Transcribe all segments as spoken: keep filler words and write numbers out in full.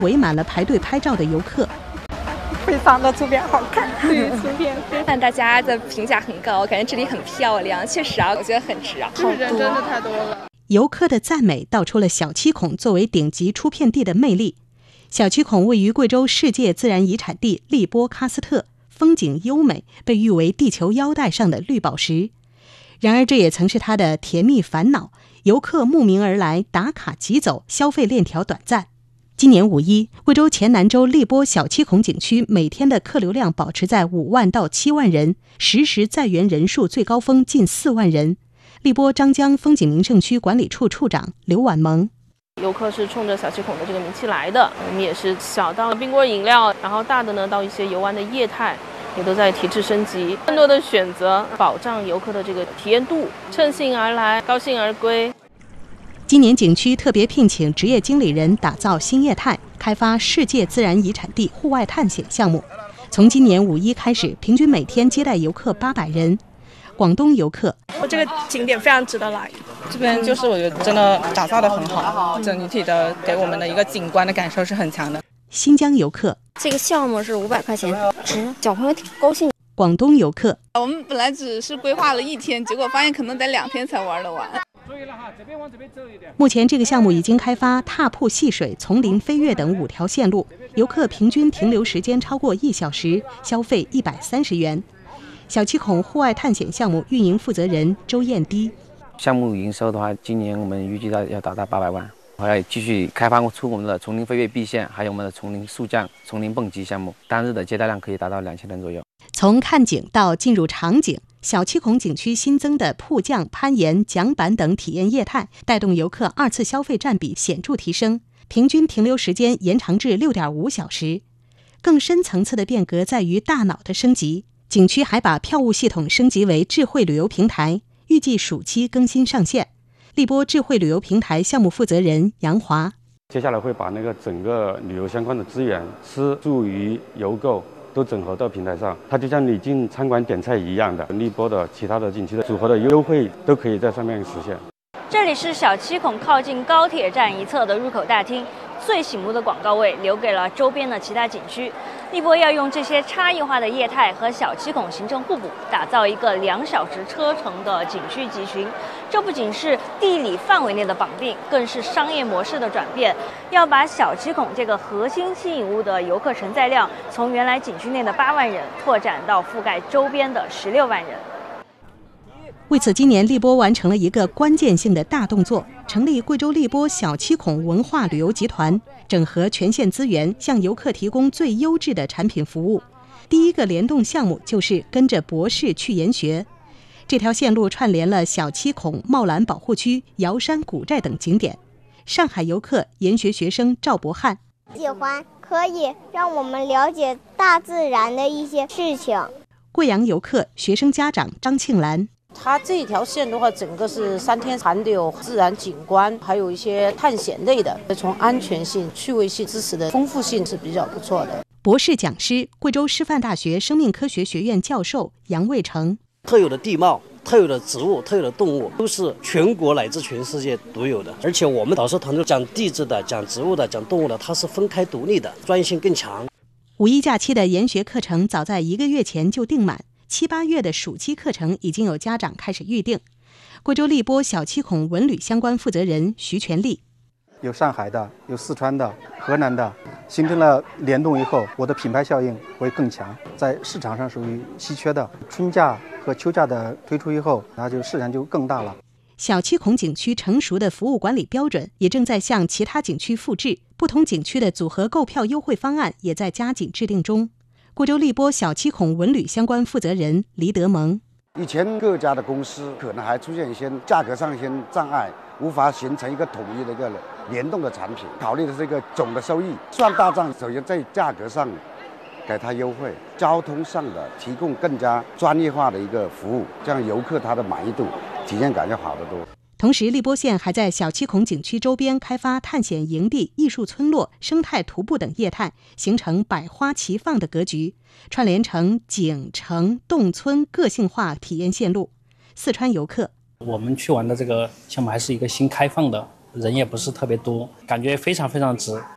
围满了排队拍照的游客。 非常的图片好看，对，图片看大家的评价很高，感觉这里很漂亮，确实啊，我觉得很值啊， 好人真的太多了。 游客的赞美道出了小七孔作为顶级出片地的魅力。小七孔位于贵州世界自然遗产地荔波喀斯特，风景优美，被誉为地球腰带上的绿宝石。然而这也曾是它的甜蜜烦恼，游客慕名而来，打卡即走，消费链条短暂。今年五一，贵州黔南州荔波小七孔景区每天的客流量保持在五万到七万人，实时在园人数最高峰近四万人。荔波张江风景名胜区管理处处长刘婉萌： 游客是冲着小七孔的这个名气来的，我们也是小到冰棍饮料，然后大的呢到一些游玩的业态，也都在提质升级，更多的选择保障游客的这个体验度，乘兴而来，高兴而归。 今年景区特别聘请职业经理人打造新业态，开发世界自然遗产地户外探险项目。从今年五一开始，平均每天接待游客八百人。广东游客： 我这个景点非常值得来， 这边就是我觉得真的打造的很好，整体的给我们的一个景观的感受是很强的。 新疆游客： 这个项目是五百块钱，值，小朋友挺高兴。 广东游客： 我们本来只是规划了一天，结果发现可能得两天才玩得完。 目前这个项目已经开发踏瀑戏水、丛林飞跃等五条线路，游客平均停留时间超过一小时，消费一百三十元。小七孔户外探险项目运营负责人周燕迪： 项目营收的话，今年我们预计到要达到八百万，还要继续开发出我们的丛林飞跃壁线，还有我们的丛林速降、丛林蹦极项目，单日的接待量可以达到两千人左右。 从看景到进入场景，小七孔景区新增的瀑降、攀岩、桨板等体验业态，带动游客二次消费占比显著提升，平均停留时间延长至 六点五小时。更深层次的变革在于大脑的升级，景区还把票务系统升级为智慧旅游平台，预计暑期更新上线。荔波智慧旅游平台项目负责人杨华： 接下来会把那个整个旅游相关的资源，吃住娱游购都整合到平台上，它就像你进餐馆点菜一样的，荔波的其他的景区的组合的优惠都可以在上面实现。 这里是小七孔靠近高铁站一侧的入口大厅，最醒目的广告位留给了周边的其他景区。荔波要用这些差异化的业态和小七孔形成互补，打造一个两小时车程的景区集群。这不仅是地理范围内的绑定，更是商业模式的转变。要把小七孔这个核心吸引物的游客承载量，从原来景区内的八万人拓展到覆盖周边的十六万人。 为此，今年荔波完成了一个关键性的大动作，成立贵州荔波小七孔文化旅游集团，整合全县资源，向游客提供最优质的产品服务。第一个联动项目就是跟着博士去研学，这条线路串联了小七孔、茂兰保护区、瑶山古寨等景点。上海游客研学学生赵博翰： 喜欢，可以让我们了解大自然的一些事情。 贵阳游客学生家长张庆兰： 它这条线的话，整个是三天含的有自然景观，还有一些探险类的，从安全性、趣味性、知识的丰富性是比较不错的。 博士讲师，贵州师范大学生命科学学院教授杨卫成： 特有的地貌、特有的植物、特有的动物，都是全国乃至全世界独有的。而且我们导师团队讲地质的、讲植物的、讲动物的，它是分开独立的，专业性更强。 五一假期的研学课程早在一个月前就订满。七八月的暑期课程已经有家长开始预定。贵州荔波小七孔文旅相关负责人徐全利： 有上海的，有四川的，河南的，形成了联动以后，我的品牌效应会更强，在市场上属于稀缺的。春假和秋假的推出以后，那就市场就更大了。 小七孔景区成熟的服务管理标准也正在向其他景区复制，不同景区的组合购票优惠方案也在加紧制定中。贵州荔波小七孔文旅相关负责人黎德蒙： 以前各家的公司可能还出现一些价格上一些障碍，无法形成一个统一的一个联动的产品。考虑的是一个总的收益，算大账，首先在价格上给他优惠，交通上的提供更加专业化的一个服务，这样游客他的满意度、体验感要好得多。 同时，荔波县还在小七孔景区周边开发探险营地、艺术村落、生态徒步等业态，形成百花齐放的格局，串联成景、城、动村个性化体验线路。四川游客： 我们去玩的这个项目还是一个新开放的，人也不是特别多，感觉非常非常值。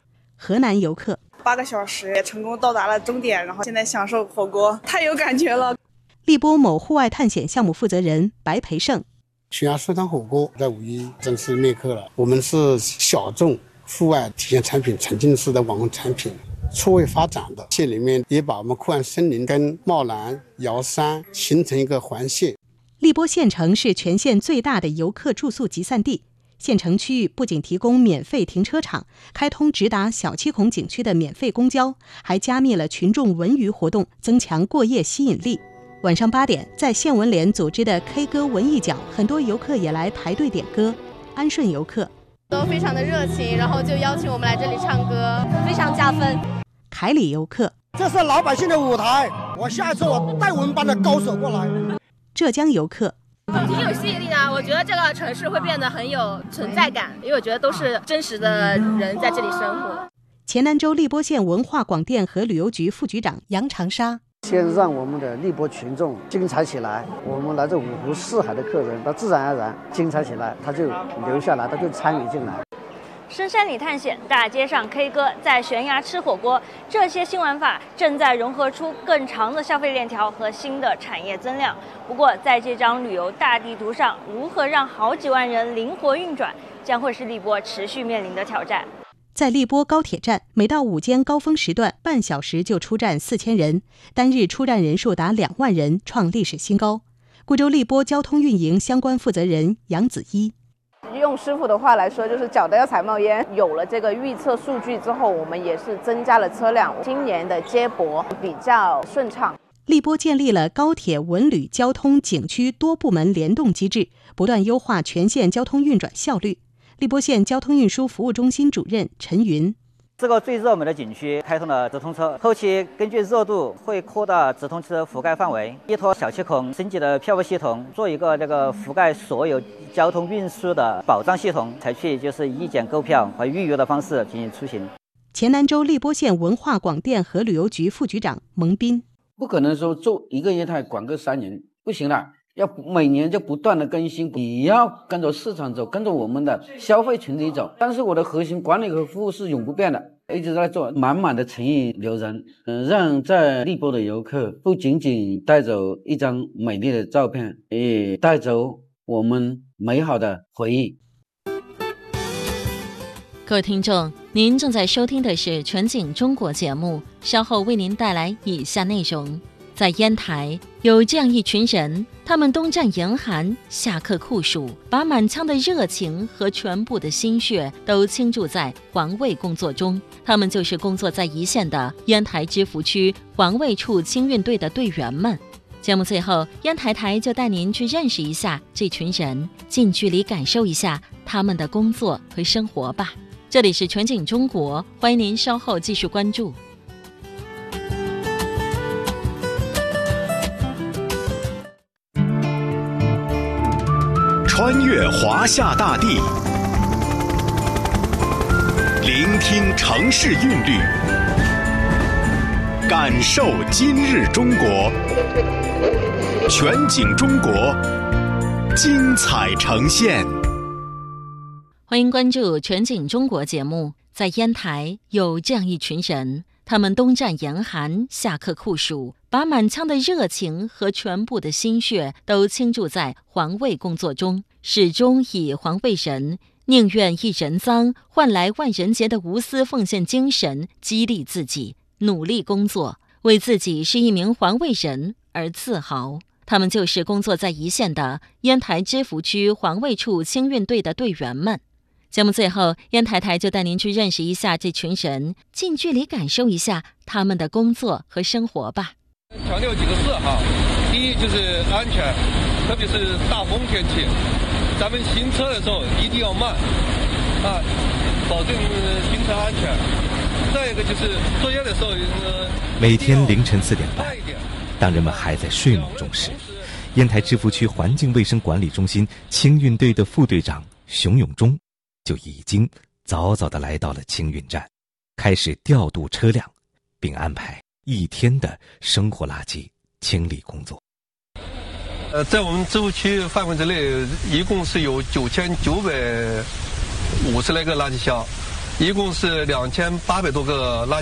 河南游客。 八个小时也成功到达了终点，然后现在享受火锅，太有感觉了。 荔波某户外探险项目负责人白培胜， 悬崖水塘火锅在五一正式灭客了。我们是小众户外体验产品沉浸式的网红产品，初位发展的县里面也把我们酷岸森林跟茂兰、瑶山形成一个环线。 荔波县城是全县最大的游客住宿集散地，县城区域不仅提供免费停车场，开通直达小七孔景区的免费公交，还加密了群众文娱活动，增强过夜吸引力。晚上八点，在县文联组织的 K 歌文艺角，很多游客也来排队点歌。安顺游客都非常的热情，然后就邀请我们来这里唱歌，非常加分。 凯里游客， 这是老百姓的舞台，我下一次我带我们班的高手过来。 浙江游客挺有吸引力的，我觉得这个城市会变得很有存在感，因为我觉得都是真实的人在这里生活。 黔南州荔波县文化广电和旅游局副局长杨长沙， 先让我们的荔波群众精彩起来，我们来自五湖四海的客人，他自然而然精彩起来，他就留下来，他就参与进来。 深山里探险，大街上 K 歌，在悬崖吃火锅，这些新玩法正在融合出更长的消费链条和新的产业增量。不过，在这张旅游大地图上，如何让好几万人灵活运转，将会是荔波持续面临的挑战。 在荔波高铁站，每到午间高峰时段，半小时就出站四千人，单日出站人数达两万人，创历史新高。贵州荔波交通运营相关负责人杨子一， 用师傅的话来说，就是搅得要踩冒烟。有了这个预测数据之后，我们也是增加了车辆，今年的接驳比较顺畅。 荔波建立了高铁、文旅、交通、景区多部门联动机制，不断优化全县交通运转效率。荔波县交通运输服务中心主任陈云， 这个最热门的景区开通了直通车，后期根据热度会扩大直通车覆盖范围，依托小七孔升级的票务系统，做一个这个覆盖所有交通运输的保障系统，采取就是一检购票和预约的方式进行出行。 黔南州荔波县文化广电和旅游局副局长蒙斌， 不可能说做一个业态管个三年不行了，要每年就不断的更新，你要跟着市场走，跟着我们的消费群体走。但是我的核心管理和服务是永不变的，一直在做，满满的诚意留人，嗯、呃，让在荔波的游客不仅仅带走一张美丽的照片，也带走我们美好的回忆。 各位听众，您正在收听的是全景中国节目，稍后为您带来以下内容。在烟台有这样一群人，他们冬战严寒，夏刻酷暑，把满腔的热情和全部的心血都倾注在环卫工作中。他们就是工作在一线的烟台芝罘区环卫处清运队的队员们。节目最后，烟台台就带您去认识一下这群人，近距离感受一下他们的工作和生活吧。这里是全景中国，欢迎您稍后继续关注。 穿越华夏大地，聆听城市韵律，感受今日中国。全景中国，精彩呈现。 欢迎关注全景中国节目。在烟台有这样一群人，他们冬战严寒，夏刻酷暑，把满腔的热情和全部的心血都倾注在环卫工作中，始终以环卫人宁愿一人脏换来万人洁的无私奉献精神激励自己，努力工作，为自己是一名环卫人而自豪。他们就是工作在一线的烟台芝罘区环卫处清运队的队员们。节目最后，烟台台就带您去认识一下这群人，近距离感受一下他们的工作和生活吧。 强调几个事哈，第一就是安全，特别是大风天气，咱们行车的时候一定要慢啊，保证行车安全。再一个就是作业的时候，呃、 每天凌晨四点半，当人们还在睡梦中时，烟台芝罘区环境卫生管理中心清运队的副队长熊永忠就已经早早地来到了清运站，开始调度车辆，并安排一天的生活垃圾清理工作。 呃，在我们芝罘区范围之内，一共是有九千九百五十来个垃圾箱， 一共是两千八百多个垃圾。